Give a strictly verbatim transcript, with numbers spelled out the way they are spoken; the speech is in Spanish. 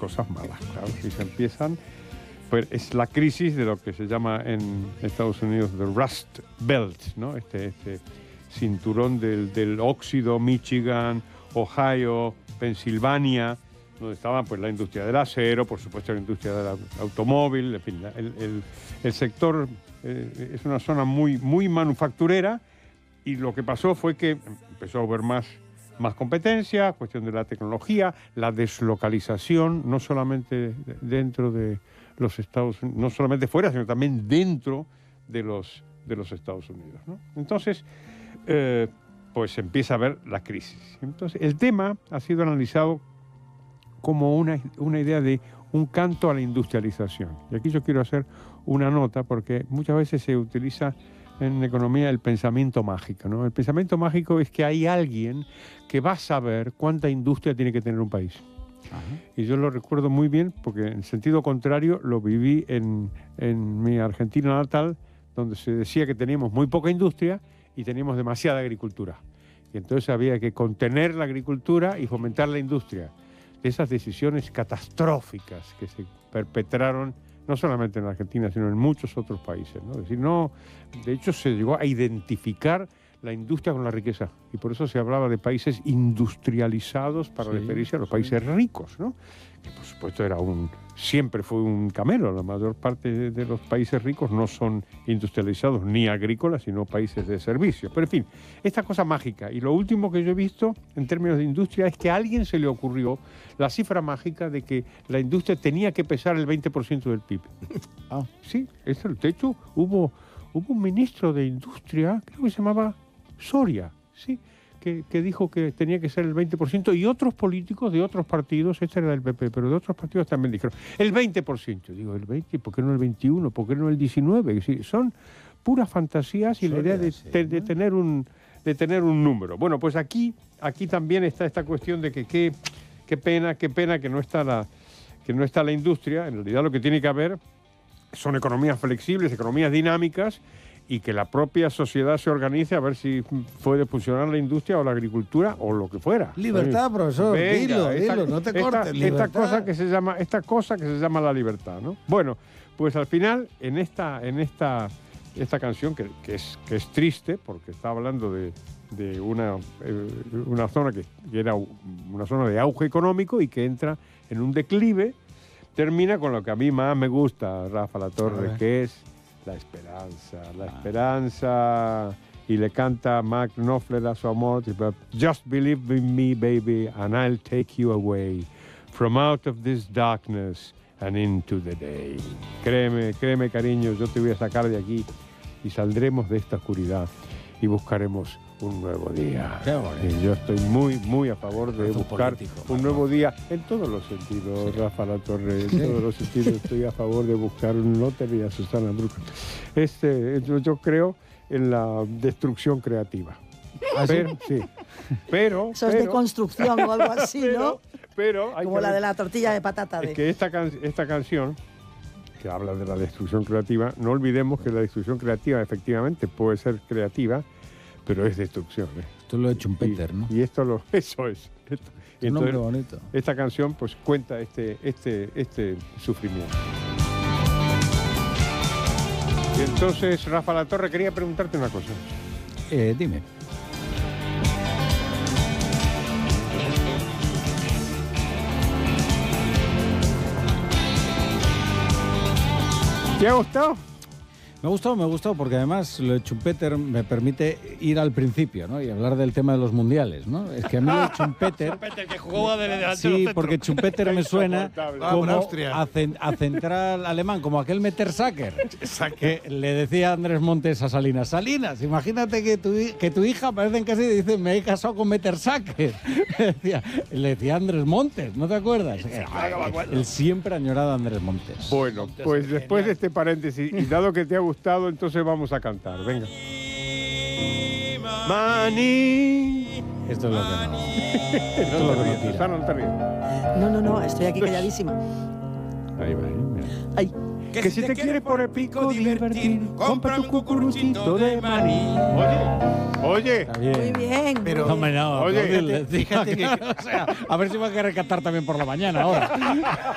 cosas malas, claro. Si se empiezan, pues es la crisis de lo que se llama en Estados Unidos the Rust Belt, ¿no? Este, este cinturón del, del óxido, Michigan, Ohio, Pensilvania, donde estaba pues la industria del acero, por supuesto la industria del automóvil, en fin, el, el, el sector eh, es una zona muy, muy manufacturera, y lo que pasó fue que empezó a haber más, más competencia, cuestión de la tecnología, la deslocalización, no solamente dentro de los Estados Unidos, no solamente fuera, sino también dentro de los, de los Estados Unidos, ¿no? Entonces, eh, pues empieza a haber la crisis. Entonces, el tema ha sido analizado como una, una idea de un canto a la industrialización. Y aquí yo quiero hacer una nota, porque muchas veces se utiliza en economía el pensamiento mágico, ¿no? El pensamiento mágico es que hay alguien que va a saber cuánta industria tiene que tener un país. Ajá. Y yo lo recuerdo muy bien porque en sentido contrario lo viví en, en mi Argentina natal, donde se decía que teníamos muy poca industria y teníamos demasiada agricultura. Y entonces había que contener la agricultura y fomentar la industria. Esas decisiones catastróficas que se perpetraron no solamente en Argentina, sino en muchos otros países, ¿no? Es decir, no, de hecho se llegó a identificar la industria con la riqueza, y por eso se hablaba de países industrializados para sí, referirse a los países sí. ricos, ¿no? Que por supuesto era un, siempre fue un camelo. La mayor parte de, de los países ricos no son industrializados ni agrícolas, sino países de servicios. Pero en fin, esta cosa mágica. Y lo último que yo he visto en términos de industria es que a alguien se le ocurrió la cifra mágica de que la industria tenía que pesar el veinte por ciento del P I B. Ah, sí, eso, de hecho hubo, hubo un ministro de industria, creo que se llamaba Soria, sí, que, que dijo que tenía que ser el veinte por ciento, y otros políticos de otros partidos, este era del P P, pero de otros partidos también dijeron el veinte por ciento. Digo, el veinte, ¿por qué no el veintiuno? ¿Por qué no el diecinueve? Es decir, son puras fantasías y Soria, la idea de, sí, de, de, tener un, de tener un número. Bueno, pues aquí, aquí también está esta cuestión de que qué, qué pena, qué pena que no está la, que no está la industria. En realidad lo que tiene que haber son economías flexibles, economías dinámicas, y que la propia sociedad se organice a ver si puede funcionar la industria o la agricultura o lo que fuera. Libertad, Oye, profesor, venga, dilo, esta, dilo, no te esta, cortes. Esta, esta cosa que se llama, esta cosa que se llama la libertad, ¿no? Bueno, pues al final, en esta, en esta, esta canción, que, que, es, que es triste, porque está hablando de, de una, eh, una zona que, que era una zona de auge económico y que entra en un declive, termina con lo que a mí más me gusta, Rafa Latorre, que es la esperanza, la ah. esperanza, y le canta Mark Knopfler a su amor, just believe in me, baby, and I'll take you away from out of this darkness and into the day. Créeme, créeme, cariño, yo te voy a sacar de aquí y saldremos de esta oscuridad y buscaremos un nuevo día. Y yo estoy muy, muy a favor de buscar político, un nuevo día en todos los sentidos, sí. Rafa Latorre, en sí. todos los sentidos estoy a favor de buscar un lote a Susana Bruca. Este, yo, yo creo en la destrucción creativa. ¿Ah, pero, sí? sí. Pero, Eso es pero, de construcción o algo así, pero, ¿no? Pero hay como que la ver, de la tortilla de patata. De... Es que esta, can, esta canción, que habla de la destrucción creativa, no olvidemos que la destrucción creativa efectivamente puede ser creativa, pero es destrucción. ¿eh? Esto lo ha hecho un Peter, ¿no? Y esto lo, eso es. Esto. Y un nombre bonito. Esta canción pues cuenta este, este, este sufrimiento. Y entonces, Rafa Latorre, quería preguntarte una cosa. Eh, dime. ¿Te ha gustado? Me ha gustado, me ha gustado, porque además lo de Schumpeter me permite ir al principio, ¿no? Y hablar del tema de los mundiales, ¿no? Es que a mí lo de Schumpeter... Schumpeter, que jugó de delantero Sí, centro. porque Schumpeter me suena como a, cen, a central alemán, como aquel Mertesacker, que le decía a Andrés Montes a Salinas, Salinas, imagínate que tu, que tu hija aparece en casa y dice, me he casado con Mertesacker. le, decía, le decía Andrés Montes, ¿no te acuerdas? Sí, claro, el siempre añorado Andrés Montes. Bueno, Montes pues es después genial. de este paréntesis, y dado que te ha gustado, entonces vamos a cantar. Venga. Mani. Esto es lo que no. Esto es lo que no tira. Susana, no te ríes. No, no, no, estoy aquí calladísima. Ahí va, mira. Ay. Que, que si te quieres por el pico divertir, compra tu cucuruchito de maní. Oye, oye. Está bien. Muy bien. Pero, no, me no, oye, fíjate, fíjate que, o sea, a ver si va a querer cantar también por la mañana ahora.